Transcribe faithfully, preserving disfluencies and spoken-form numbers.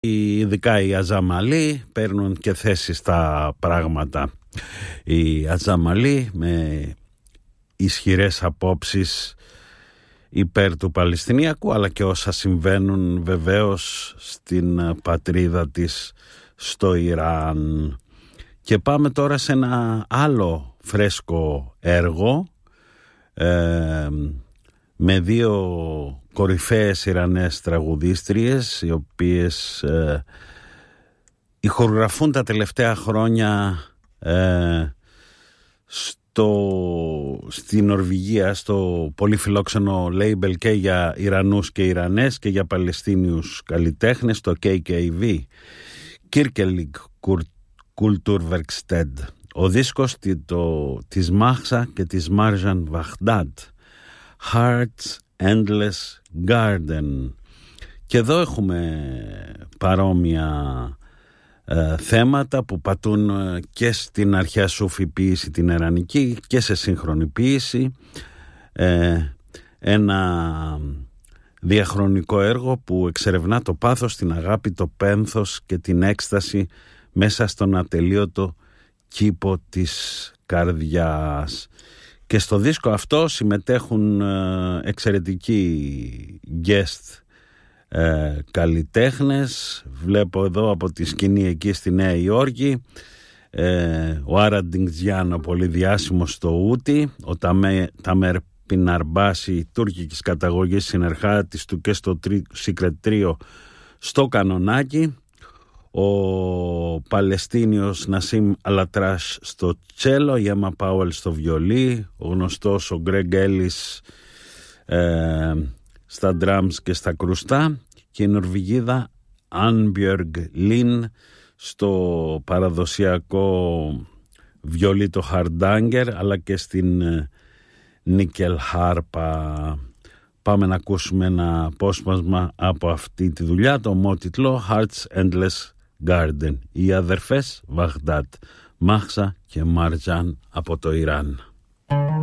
Ειδικά οι Αζαμαλοί παίρνουν και θέση στα πράγματα. Οι Αζαμαλοί με ισχυρές απόψεις υπέρ του Παλαιστινιακού, αλλά και όσα συμβαίνουν βεβαίως στην πατρίδα της, στο Ιράν. Και πάμε τώρα σε ένα άλλο φρέσκο έργο ε, με δύο κορυφαίες Ιρανές τραγουδίστριες, οι οποίες ε, ηχογραφούν τα τελευταία χρόνια ε, στο, στη Νορβηγία, στο πολύ φιλόξενο label και για Ιρανούς και Ιρανές και για Παλαιστίνιους καλλιτέχνες, το κέι κέι βι, Kirkelig Kulturverksted. Ο δίσκος το, της Μάχσα και της Μάρζαν Βαχντάτ, Hearts Endless Garden. Και εδώ έχουμε παρόμοια ε, θέματα που πατούν ε, και στην αρχαία σούφι ποίηση την ιρανική και σε σύγχρονη ποίηση. Ε, ένα διαχρονικό έργο που εξερευνά το πάθος, την αγάπη, το πένθος και την έκσταση μέσα στον ατελείωτο κήπο της καρδιάς. Και στο δίσκο αυτό συμμετέχουν ε, εξαιρετικοί guest ε, καλλιτέχνες. Βλέπω εδώ από τη σκηνή εκεί στη Νέα Υόρκη ε, ο Άρα Ντινγκτζιάν, ο πολύ διάσημος στο Ούτι, ο Ταμέ, Ταμέρ Πιναρμπάση, τουρκικής καταγωγής, συνεργάτης του και στο Secret Trio στο κανονάκι, ο Παλαιστίνιος Νασίμ Αλατράς στο τσέλο, η Έμα Πάουελ στο βιολί, ο γνωστός ο Γκρέγκ Έλις ε, στα drums και στα κρουστά, και η Νορβηγίδα Annbjørg Lin στο παραδοσιακό βιολί, το χαρντάγκερ, αλλά και στην νίκελ χάρπα. Πάμε να ακούσουμε ένα απόσπασμα από αυτή τη δουλειά, το ομότιτλο Hearts Endless Garden. Οι αδερφές Βαχντάτ, Μάχσα και Μάρζαν από το Ιράν.